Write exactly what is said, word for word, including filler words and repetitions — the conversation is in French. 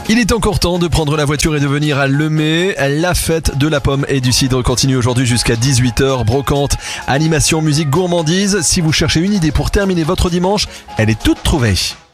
Il est encore temps de prendre la voiture et de venir à Lemay. La fête de la pomme et du cidre continue aujourd'hui jusqu'à dix-huit heures. Brocante, animation, musique, gourmandise. Si vous cherchez une idée pour terminer votre dimanche, elle est toute trouvée.